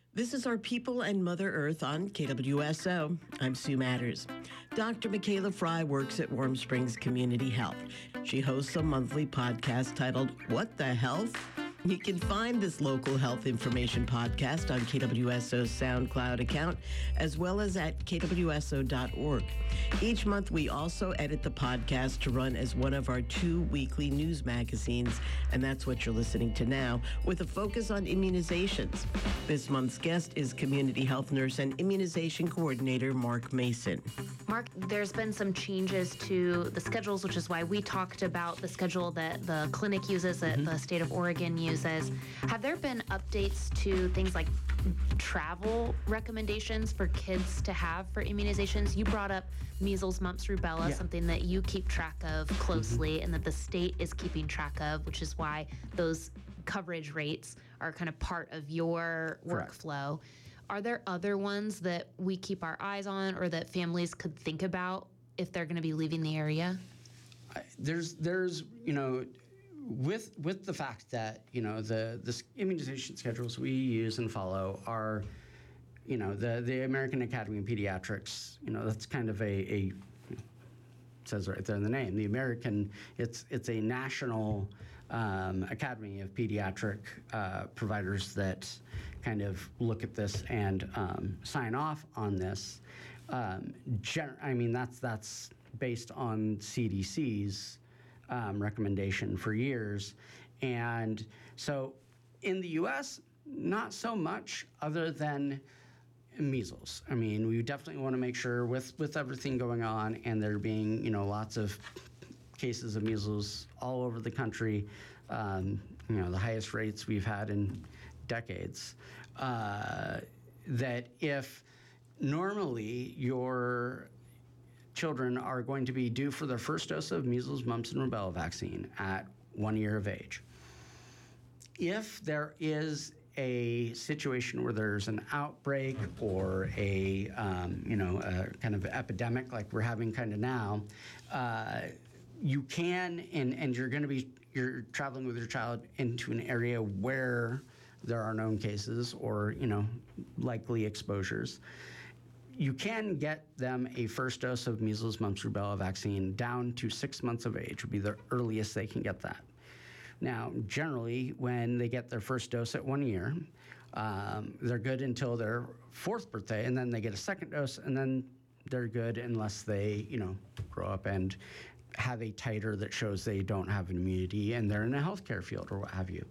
This is Our People and Mother Earth on KWSO. I'm Sue Matters. Dr. Michaela Fry works at Warm Springs Community Health. She hosts a monthly podcast titled, What the Health? You can find this local health information podcast on KWSO's SoundCloud account, as well as at kwso.org. Each month, we also edit the podcast to run as one of our 2 weekly news magazines, and that's what you're listening to now, with a focus on immunizations. This month's guest is community health nurse and immunization coordinator Mark Mason. Mark, there's been some changes to the schedules, which is why we talked about the schedule that the clinic uses, that the state of Oregon uses. Have there been updates to things like travel recommendations for kids to have for immunizations? You brought up measles, mumps, rubella, something that you keep track of closely and that the state is keeping track of, which is why those coverage rates are kind of part of your workflow. Are there other ones that we keep our eyes on or that families could think about if they're going to be leaving the area? There's with the fact that, the immunization schedules we use and follow are, the American Academy of Pediatrics, that's kind of it says right there in the name, the American, it's a national Academy of Pediatric providers that kind of look at this and sign off on this. That's based on CDC's recommendation for years. And so in the U.S., not so much other than measles. I mean, we definitely want to make sure with everything going on and there being, lots of cases of measles all over the country, the highest rates we've had in decades, that if normally your children are going to be due for their first dose of measles, mumps, and rubella vaccine at 1 year of age, if there is a situation where there's an outbreak or a kind of epidemic like we're having kind of now, you can and you're traveling with your child into an area where there are known cases or likely exposures. You can get them a first dose of measles, mumps, rubella vaccine down to 6 months of age would be the earliest they can get that. Now, generally, when they get their first dose at 1 year, they're good until their 4th birthday, and then they get a second dose, and then they're good unless they, grow up and have a titer that shows they don't have an immunity and they're in a healthcare field or what have you.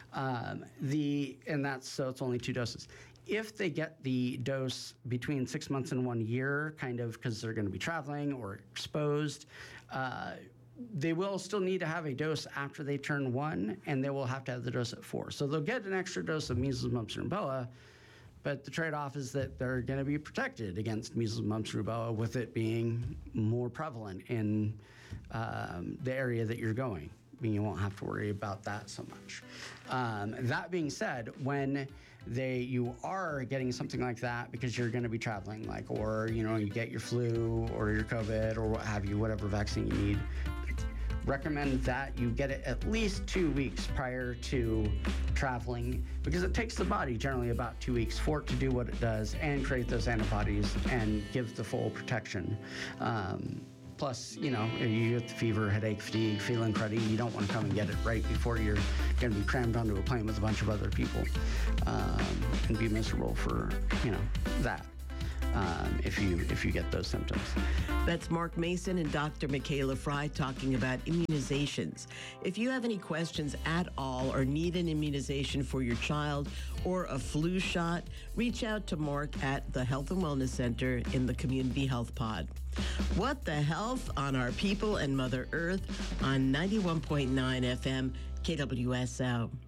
So it's only 2 doses. If they get the dose between 6 months and 1 year, kind of because they're going to be traveling or exposed, they will still need to have a dose after they turn 1, and they will have to have the dose at 4. So they'll get an extra dose of measles, mumps, and rubella, but the trade-off is that they're going to be protected against measles, mumps, rubella with it being more prevalent in the area that you're going. You won't have to worry about that so much. That being said, when you are getting something like that because you're going to be traveling, or you get your flu or your COVID or what have you, whatever vaccine you need, recommend that you get it at least 2 weeks prior to traveling, because it takes the body generally about 2 weeks for it to do what it does and create those antibodies and give the full protection. Plus, you get the fever, headache, fatigue, feeling cruddy, you don't want to come and get it right before you're going to be crammed onto a plane with a bunch of other people and be miserable for, that. If you get those symptoms. That's Mark Mason and Dr. Michaela Fry talking about immunizations. If you have any questions at all or need an immunization for your child or a flu shot, reach out to Mark at the Health and Wellness Center in the Community Health Pod. What the Health on Our People and Mother Earth on 91.9 FM KWSO.